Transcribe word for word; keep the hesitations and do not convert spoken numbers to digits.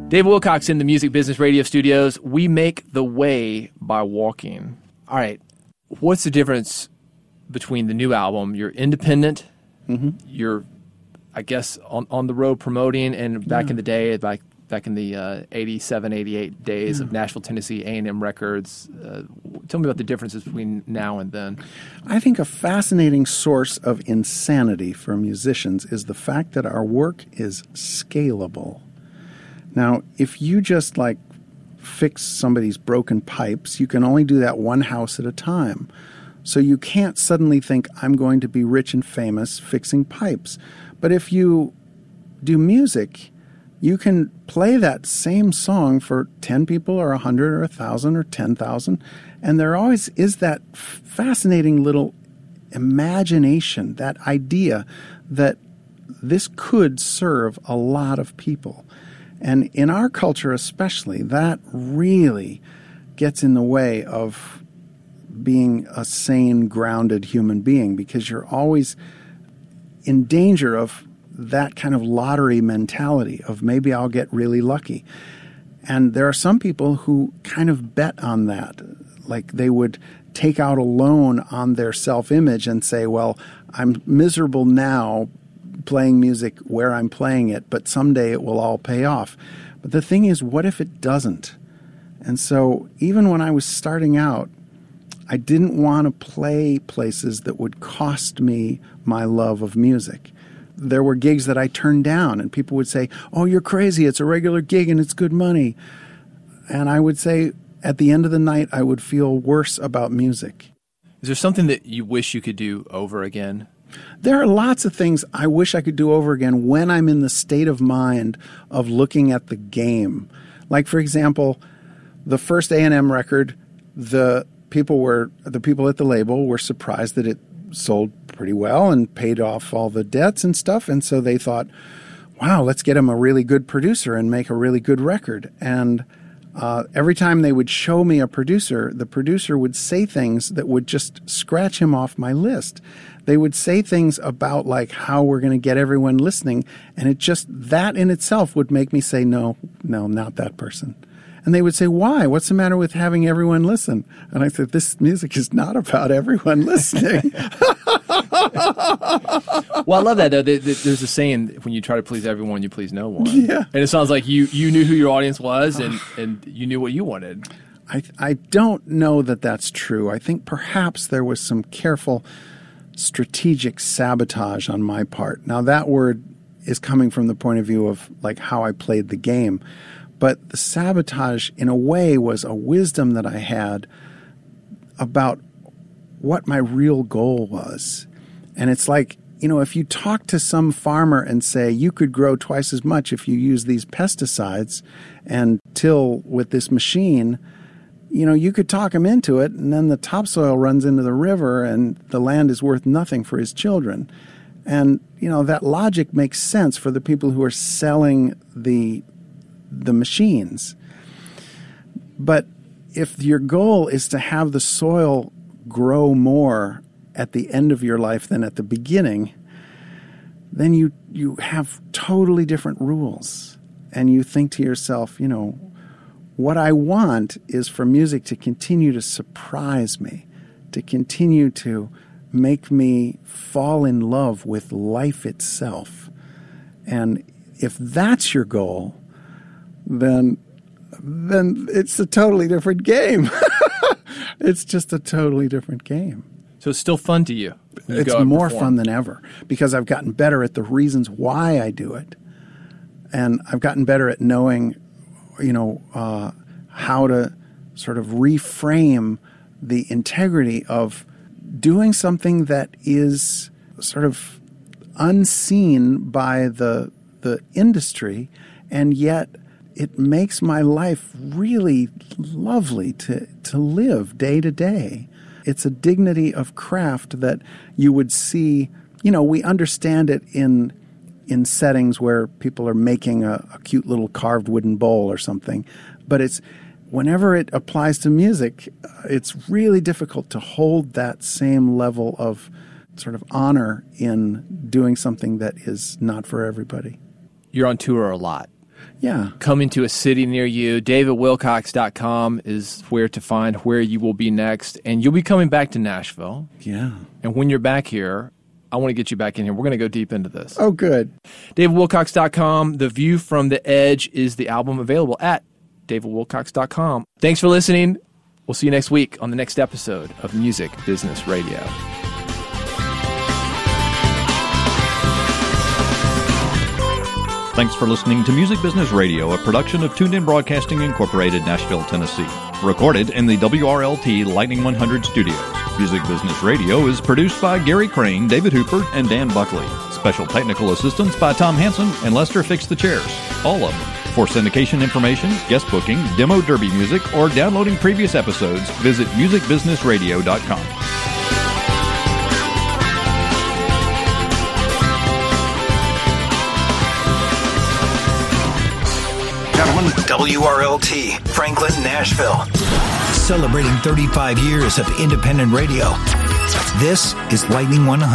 Dave Wilcox in the Music Business Radio studios. We make the way by walking. All right. What's the difference between the new album? You're independent. Mm-hmm. You're, I guess, on, on the road promoting. And back yeah. in the day, back, back in the uh, eighty-seven, eighty-eight days yeah. of Nashville, Tennessee, A and M Records. Uh, tell me about the differences between now and then. I think a fascinating source of insanity for musicians is the fact that our work is scalable. Now, if you just, like, fix somebody's broken pipes, you can only do that one house at a time. So you can't suddenly think, I'm going to be rich and famous fixing pipes. But if you do music, you can play that same song for ten people or one hundred or one thousand or ten thousand, and there always is that fascinating little imagination, that idea that this could serve a lot of people. And in our culture especially, that really gets in the way of being a sane, grounded human being, because you're always in danger of that kind of lottery mentality of maybe I'll get really lucky. And there are some people who kind of bet on that. Like they would take out a loan on their self-image and say, well, I'm miserable now playing music where I'm playing it, but someday it will all pay off. But the thing is, what if it doesn't? And so even when I was starting out, I didn't want to play places that would cost me my love of music. There were gigs that I turned down, and people would say, oh, you're crazy, it's a regular gig and it's good money. And I would say, at the end of the night, I would feel worse about music. Is there something that you wish you could do over again? There are lots of things I wish I could do over again when I'm in the state of mind of looking at the game. Like, for example, the first A and M record, the people were the people at the label were surprised that it sold pretty well and paid off all the debts and stuff. And so they thought, wow, let's get him a really good producer and make a really good record. And uh, every time they would show me a producer, the producer would say things that would just scratch him off my list. They would say things about like how we're going to get everyone listening. And it just, that in itself would make me say, no, no, not that person. And they would say, why? What's the matter with having everyone listen? And I said, this music is not about everyone listening. Well, I love that, though. There's a saying, when you try to please everyone, you please no one. Yeah. And it sounds like you, you knew who your audience was and, and you knew what you wanted. I, I don't know that that's true. I think perhaps there was some careful strategic sabotage on my part. Now, that word is coming from the point of view of like how I played the game. But the sabotage, in a way, was a wisdom that I had about what my real goal was. And it's like, you know, if you talk to some farmer and say, you could grow twice as much if you use these pesticides and till with this machine, you know, you could talk him into it, and then the topsoil runs into the river and the land is worth nothing for his children. And, you know, that logic makes sense for the people who are selling the the machines. But if your goal is to have the soil grow more at the end of your life than at the beginning, then you you have totally different rules. And you think to yourself, you know, what I want is for music to continue to surprise me, to continue to make me fall in love with life itself. And if that's your goal, then then it's a totally different game. It's just a totally different game. So it's still fun to you? you it's more fun than ever because I've gotten better at the reasons why I do it. And I've gotten better at knowing, you know, uh, how to sort of reframe the integrity of doing something that is sort of unseen by the the industry, and yet it makes my life really lovely to, to live day to day. It's a dignity of craft that you would see, you know, we understand it in in settings where people are making a, a cute little carved wooden bowl or something. But it's whenever it applies to music, it's really difficult to hold that same level of sort of honor in doing something that is not for everybody. You're on tour a lot. Yeah. coming to a city near you. david wilcox dot com is where to find where you will be next. And you'll be coming back to Nashville. Yeah. And when you're back here, I want to get you back in here. We're going to go deep into this. Oh, good. david wilcox dot com. The View from the Edge is the album, available at david wilcox dot com. Thanks for listening. We'll see you next week on the next episode of Music Business Radio. Thanks for listening to Music Business Radio, a production of Tuned In Broadcasting Incorporated, Nashville, Tennessee. Recorded in the W R L T Lightning one hundred studios. Music Business Radio is produced by Gary Crane, David Hooper, and Dan Buckley. Special technical assistance by Tom Hansen and Lester Fix the Chairs. All of them. For syndication information, guest booking, demo derby music, or downloading previous episodes, visit music business radio dot com. W R L T, Franklin, Nashville. Celebrating thirty-five years of independent radio. This is Lightning one hundred.